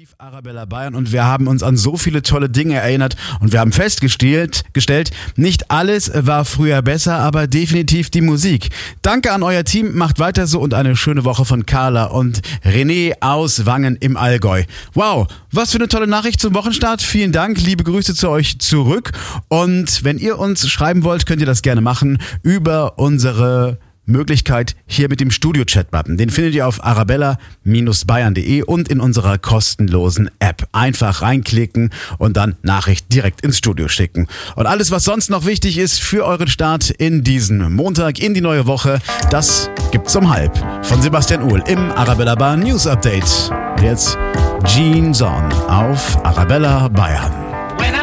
Definitiv Arabella Bayern und wir haben uns an so viele tolle Dinge erinnert und wir haben festgestellt, nicht alles war früher besser, aber definitiv die Musik. Danke an euer Team, macht weiter so und eine schöne Woche von Carla und René aus Wangen im Allgäu. Wow, was für eine tolle Nachricht zum Wochenstart. Vielen Dank, liebe Grüße zu euch zurück und wenn ihr uns schreiben wollt, könnt ihr das gerne machen über unsere Möglichkeit hier mit dem Studio-Chat-Button. Den findet ihr auf arabella-bayern.de und in unserer kostenlosen App. Einfach reinklicken und dann Nachricht direkt ins Studio schicken. Und alles, was sonst noch wichtig ist für euren Start in diesen Montag, in die neue Woche, das gibt's um 12:30 von Sebastian Uhl im Arabella Bayern News Update. Jetzt Jeans On auf Arabella Bayern.